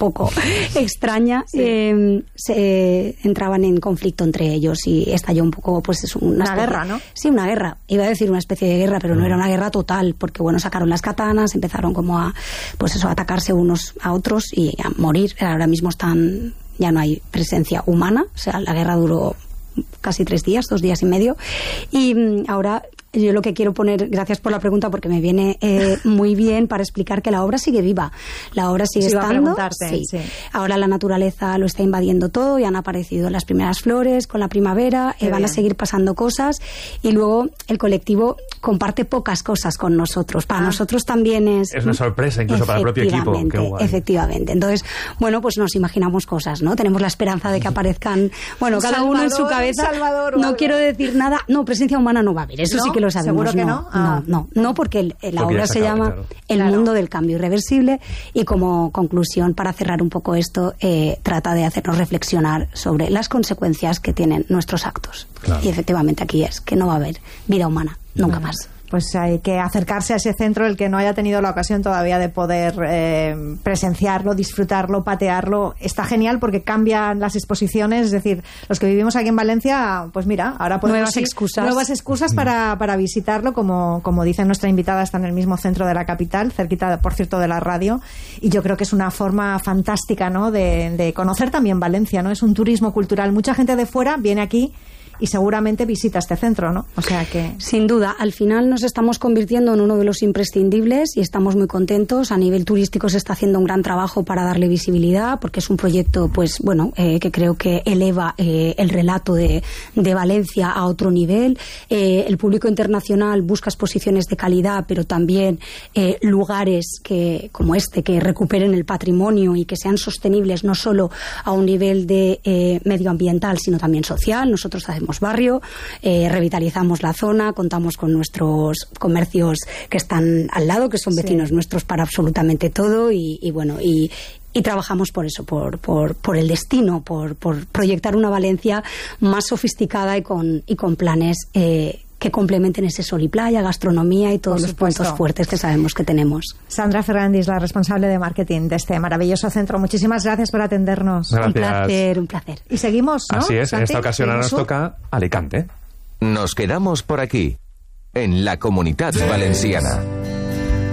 poco extraña, se entraban en conflicto entre ellos y estalló un poco, pues es una guerra, ¿no? Sí, una guerra. Iba a decir una especie de guerra, pero no era una guerra total, porque bueno, sacaron las katanas, empezaron como a, pues eso, a atacarse unos a otros y a morir. Ahora mismo ya no hay presencia humana, o sea, la guerra duró casi 2 días y medio, y ahora yo lo que quiero poner, gracias por la pregunta porque me viene muy bien para explicar que la obra sigue viva, la obra sigue estando, sí. Ahora la naturaleza lo está invadiendo todo y han aparecido las primeras flores con la primavera, van a seguir pasando cosas y luego el colectivo comparte pocas cosas con nosotros, para nosotros también es una sorpresa incluso para el propio equipo. Qué guay. Efectivamente, entonces bueno, pues nos imaginamos cosas, ¿no? Tenemos la esperanza de que aparezcan, bueno, cada uno en su cabeza, no quiero decir nada, no, presencia humana no va a haber, eso sí que lo sabemos. ¿Seguro que no? No, porque la obra se llama El mundo del cambio irreversible y como conclusión, para cerrar un poco esto, trata de hacernos reflexionar sobre las consecuencias que tienen nuestros actos. Claro. Y efectivamente aquí es que no va a haber vida humana, nunca más. Pues hay que acercarse a ese centro, el que no haya tenido la ocasión todavía de poder presenciarlo, disfrutarlo, patearlo. Está genial porque cambian las exposiciones, es decir, los que vivimos aquí en Valencia, pues mira, ahora podemos nuevas excusas para visitarlo, como dice nuestra invitada, está en el mismo centro de la capital, cerquita, por cierto, de la radio, y yo creo que es una forma fantástica, ¿no?, de conocer también Valencia, ¿no? Es un turismo cultural. Mucha gente de fuera viene aquí y seguramente visita este centro, ¿no? O sea que... Sin duda, al final nos estamos convirtiendo en uno de los imprescindibles y estamos muy contentos. A nivel turístico se está haciendo un gran trabajo para darle visibilidad, porque es un proyecto, pues bueno, que creo que eleva el relato de Valencia a otro nivel. El público internacional busca exposiciones de calidad, pero también lugares como este, que recuperen el patrimonio y que sean sostenibles no solo a un nivel de medioambiental, sino también social. Nosotros hacemos barrio, revitalizamos la zona, contamos con nuestros comercios que están al lado, que son vecinos nuestros para absolutamente todo y bueno, y trabajamos por eso, por el destino, por proyectar una Valencia más sofisticada y con planes que complementen ese sol y playa, gastronomía y todos los puntos fuertes que sabemos que tenemos. Sandra Ferrandis, la responsable de marketing de este maravilloso centro. Muchísimas gracias por atendernos. Gracias. Un placer. Y seguimos, ¿no? Así es, Santi, en esta ocasión nos toca Alicante. Nos quedamos por aquí, en la Comunitat Valenciana.